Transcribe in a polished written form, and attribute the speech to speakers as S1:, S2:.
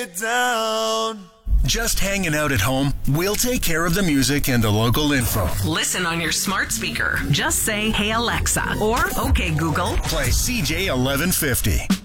S1: down.
S2: Just hanging out at home? We'll take care of the music and the local info.
S3: Listen on your smart speaker. Just say, "Hey Alexa," or "Okay Google."
S2: Play CJ 1150.